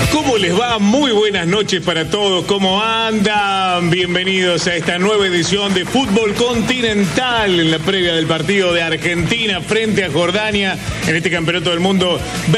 ¿Cómo les va? Muy buenas noches para todos. ¿Cómo andan? Bienvenidos a esta nueva edición de Fútbol Continental en la previa del partido de Argentina frente a Jordania en este Campeonato del Mundo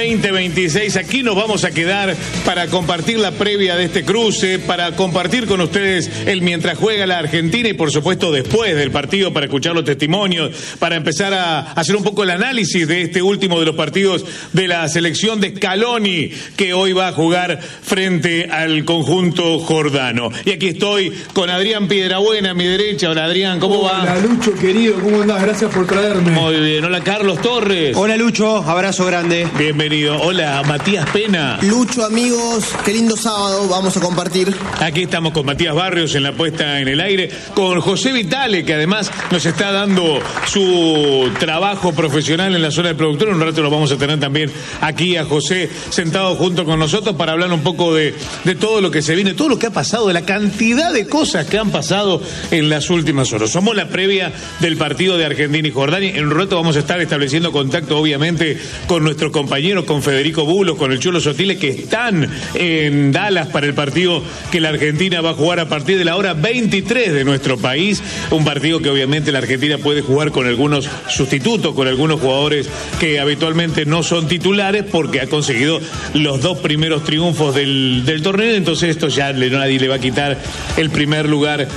2026. Aquí nos vamos a quedar para compartir la previa de este cruce, para compartir con ustedes el mientras juega la Argentina y por supuesto después del partido para escuchar los testimonios, para empezar a hacer un poco el análisis de este último de los partidos de la selección de Scaloni que hoy va a jugar frente al conjunto jordano. Y aquí estoy con Adrián Piedrabuena a mi derecha. Hola Adrián, ¿cómo va? Hola Lucho, querido, ¿cómo andás? Gracias por traerme. Muy bien. Hola Carlos Torres. Hola Lucho, abrazo grande. Bienvenido. Hola Matías Pena. Lucho, amigos, qué lindo sábado vamos a compartir. Aquí estamos con Matías Barrios en la puesta en el aire, con José Vitale, que además nos está dando su trabajo profesional en la zona de productor. Un rato lo vamos a tener también aquí a José sentado junto con nosotros para hablar un poco de todo lo que se viene, todo lo que ha pasado, de la cantidad de cosas que han pasado en las últimas horas. Somos la previa del partido de Argentina y Jordania. En un rato vamos a estar estableciendo contacto, obviamente, con nuestros compañeros, con Federico Bulos, con el Cholo Sotile, que están en Dallas para el partido que la Argentina va a jugar a partir de la hora 23 de nuestro país. Un partido que obviamente la Argentina puede jugar con algunos sustitutos, con algunos jugadores que habitualmente no son titulares, porque ha conseguido los dos primeros triunfos del torneo, entonces esto ya nadie le va a quitar el primer lugar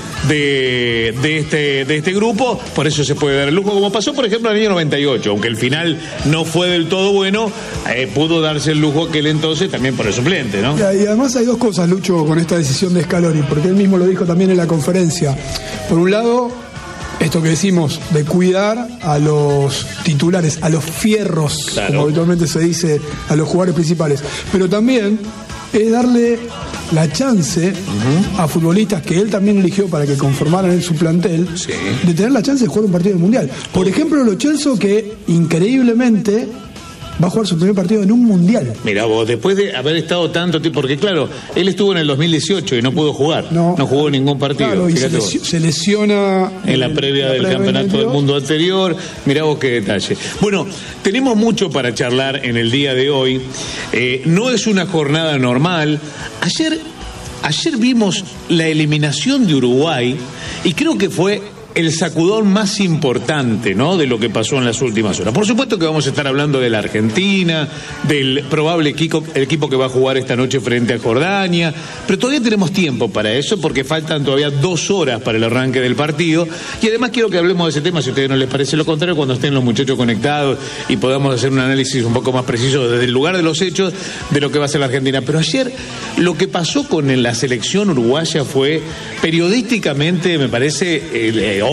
de este grupo, por eso se puede dar el lujo, como pasó por ejemplo en el año 98, aunque el final no fue del todo bueno, pudo darse el lujo aquel entonces también por el suplente, ¿no? Y además hay dos cosas, Lucho, con esta decisión de Scaloni, porque él mismo lo dijo también en la conferencia. Por un lado, esto que decimos de cuidar a los titulares, a los fierros, claro, como habitualmente se dice, a los jugadores principales, pero también es darle la chance a futbolistas que él también eligió para que conformaran en su plantel, sí, de tener la chance de jugar un partido del Mundial. Por ejemplo, Lo Celso, que increíblemente va a jugar su primer partido en un mundial. Mira vos, después de haber estado tanto tiempo, porque claro, él estuvo en el 2018 y no pudo jugar, no jugó ningún partido. Claro, y se lesiona en la previa del campeonato del mundo anterior. Mirá vos qué detalle. Bueno, tenemos mucho para charlar en el día de hoy. No es una jornada normal. Ayer vimos la eliminación de Uruguay y creo que fue el sacudón más importante, ¿no?, de lo que pasó en las últimas horas. Por supuesto que vamos a estar hablando de la Argentina, del probable equipo que va a jugar esta noche frente a Jordania, pero todavía tenemos tiempo para eso porque faltan todavía 2 horas para el arranque del partido y además quiero que hablemos de ese tema, si a ustedes no les parece lo contrario, cuando estén los muchachos conectados y podamos hacer un análisis un poco más preciso desde el lugar de los hechos de lo que va a ser la Argentina. Pero ayer lo que pasó con la selección uruguaya fue periodísticamente, me parece,